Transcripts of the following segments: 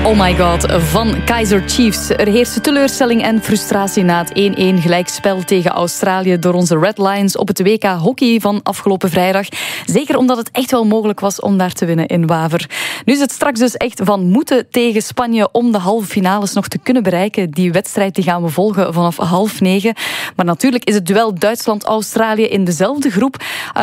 Oh my god, van Kaizer Chiefs. Er heerste teleurstelling en frustratie na het 1-1 gelijkspel tegen Australië door onze Red Lions op het WK hockey van afgelopen vrijdag. Zeker omdat het echt wel mogelijk was om daar te winnen in Waver. Nu is het straks dus echt van moeten tegen Spanje om de halve finales nog te kunnen bereiken. Die wedstrijd die gaan we volgen vanaf 8:30. Maar natuurlijk is het duel Duitsland-Australië in dezelfde groep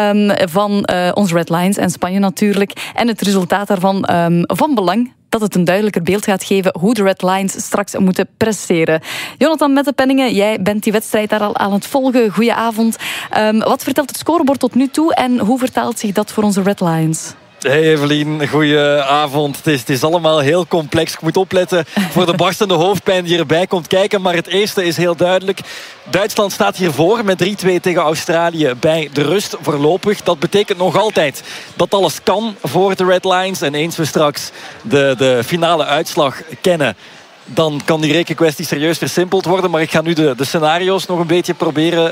van onze Red Lions en Spanje natuurlijk. En het resultaat daarvan van belang dat het een duidelijker beeld gaat geven hoe de Red Lions straks moeten presteren. Jonathan Mettepenningen, jij bent die wedstrijd daar al aan het volgen. Goedenavond. Wat vertelt het scorebord tot nu toe en hoe vertaalt zich dat voor onze Red Lions? Hey Evelien, goedenavond. Het is allemaal heel complex. Ik moet opletten voor de barstende hoofdpijn die erbij komt kijken. Maar het eerste is heel duidelijk. Duitsland staat hiervoor met 3-2 tegen Australië bij de rust voorlopig. Dat betekent nog altijd dat alles kan voor de Red Lions. En eens we straks de finale uitslag kennen, dan kan die rekenkwestie serieus versimpeld worden. Maar ik ga nu de scenario's nog een beetje proberen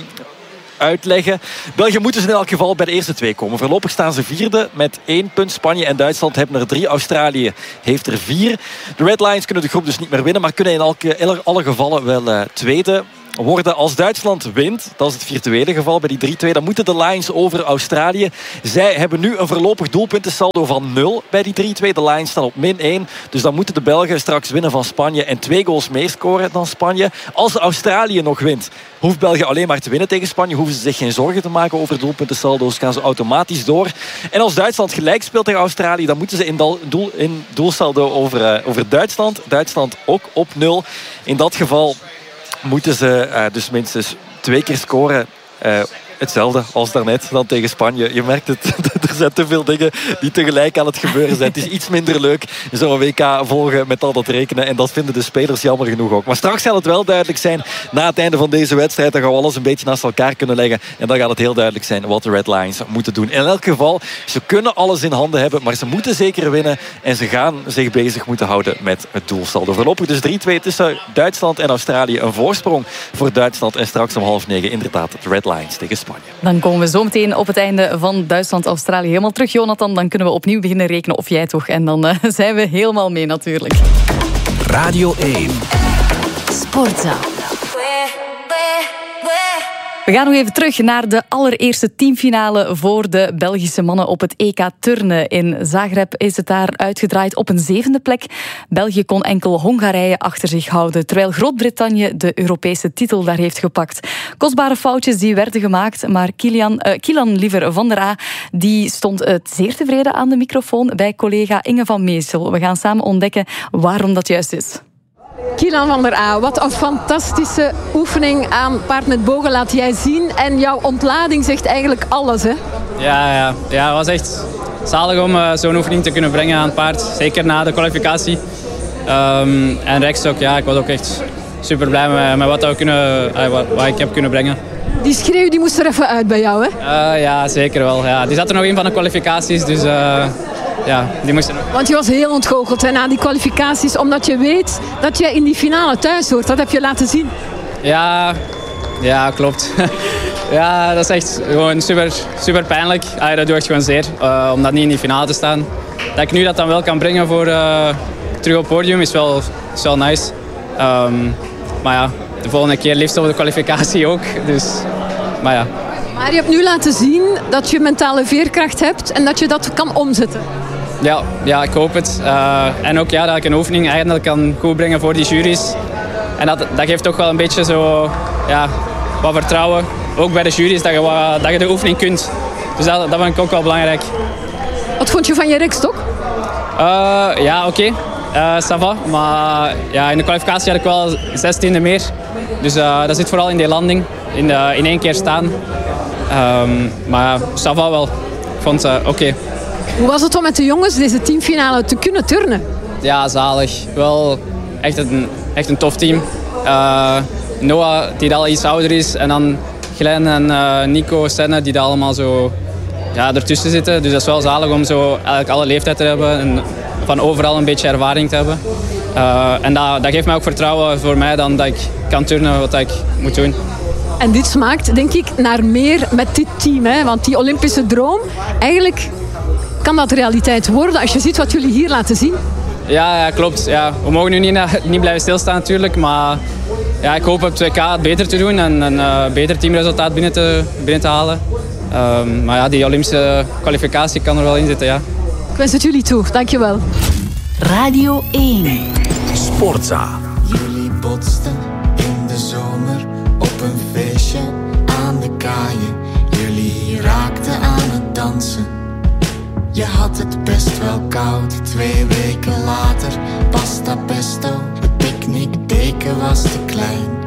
uitleggen. België moeten ze in elk geval bij de eerste twee komen. Voorlopig staan ze vierde met 1 punt. Spanje en Duitsland hebben er 3. Australië heeft er 4. De Red Lions kunnen de groep dus niet meer winnen, maar kunnen in alle gevallen wel tweede worden. Als Duitsland wint, dat is het virtuele geval bij die 3-2, dan moeten de Lions over Australië. Zij hebben nu een voorlopig doelpuntensaldo van 0 bij die 3-2. De Lions staan op -1. Dus dan moeten de Belgen straks winnen van Spanje en 2 goals meer scoren dan Spanje. Als Australië nog wint, hoeft België alleen maar te winnen tegen Spanje. Hoeven ze zich geen zorgen te maken over doelpuntensaldo's. Gaan ze automatisch door. En als Duitsland gelijk speelt tegen Australië, dan moeten ze in doelsaldo over Duitsland. Duitsland ook op 0. In dat geval moeten ze dus minstens 2 keer scoren. Hetzelfde als daarnet dan tegen Spanje. Je merkt het, er zijn te veel dingen die tegelijk aan het gebeuren zijn. Het is iets minder leuk zo'n WK volgen met al dat rekenen. En dat vinden de spelers jammer genoeg ook. Maar straks zal het wel duidelijk zijn. Na het einde van deze wedstrijd, dan gaan we alles een beetje naast elkaar kunnen leggen. En dan gaat het heel duidelijk zijn wat de Red Lions moeten doen. In elk geval, ze kunnen alles in handen hebben. Maar ze moeten zeker winnen. En ze gaan zich bezig moeten houden met het doelsaldo. Voorlopig dus 3-2 tussen Duitsland en Australië. Een voorsprong voor Duitsland. En straks om 8:30 inderdaad de Red Lions tegen Spanje. Dan komen we zo meteen op het einde van Duitsland-Australië helemaal terug, Jonathan. Dan kunnen we opnieuw beginnen rekenen, of jij toch. En dan zijn we helemaal mee natuurlijk. Radio 1. Sportza. We gaan nog even terug naar de allereerste teamfinale voor de Belgische mannen op het EK turnen. In Zagreb is het daar uitgedraaid op een 7e plek. België kon enkel Hongarije achter zich houden, terwijl Groot-Brittannië de Europese titel daar heeft gepakt. Kostbare foutjes die werden gemaakt, maar Kielan Liever van der A die stond zeer tevreden aan de microfoon bij collega Inge van Meesel. We gaan samen ontdekken waarom dat juist is. Kielan van der A, wat een fantastische oefening aan paard met bogen laat jij zien. En jouw ontlading zegt eigenlijk alles, hè? Ja, het was echt zalig om zo'n oefening te kunnen brengen aan het paard. Zeker na de kwalificatie. En rekstok, ik was ook echt super blij met wat ik heb kunnen brengen. Die schreeuw die moest er even uit bij jou, hè? Ja, zeker wel. Ja. Die zat er nog in van de kwalificaties, dus die moest er nog. Want je was heel ontgoocheld hè, na die kwalificaties, omdat je weet dat je in die finale thuis hoort. Dat heb je laten zien. Ja, klopt. Ja, dat is echt gewoon super pijnlijk. Dat doe ik gewoon zeer, om dat niet in die finale te staan. Dat ik nu dat dan wel kan brengen voor terug op het podium is wel nice. Maar ja, de volgende keer liefst op de kwalificatie ook. Dus, maar je hebt nu laten zien dat je mentale veerkracht hebt en dat je dat kan omzetten. Ja, ik hoop het. En ook dat ik een oefening eigenlijk kan goed brengen voor die juries. En dat geeft toch wel een beetje zo, wat vertrouwen. Ook bij de juries, dat je de oefening kunt. Dus dat vind ik ook wel belangrijk. Wat vond je van je rekstok? Oké. Ça va. Maar in de kwalificatie had ik wel 16e meer. Dus dat zit vooral in die landing. In 1 keer staan. Maar ça va wel. Ik vond het oké. Hoe was het om met de jongens deze teamfinale te kunnen turnen? Ja, zalig. Wel echt een tof team. Noah, die al iets ouder is. En dan Glenn en Nico, Senne, die daar allemaal zo ertussen zitten. Dus dat is wel zalig om zo eigenlijk alle leeftijd te hebben. En van overal een beetje ervaring te hebben. En dat geeft mij ook vertrouwen voor mij dan dat ik kan turnen wat ik moet doen. En dit smaakt, denk ik, naar meer met dit team. Hè? Want die Olympische droom, eigenlijk kan dat realiteit worden als je ziet wat jullie hier laten zien. Ja, klopt. Ja. We mogen nu niet blijven stilstaan natuurlijk. Maar ja, ik hoop op het WK het beter te doen en een beter teamresultaat binnen te halen. Maar ja, die Olympische kwalificatie kan er wel in zitten, ja. Ik wens het jullie toe. Dankjewel. Radio 1. Sportza. Jullie botsten in de zomer op een feestje aan de kaaien. Jullie raakten aan het dansen. Je had het best wel koud. 2 weken later, pasta pesto. Het picknickdeken was te klein.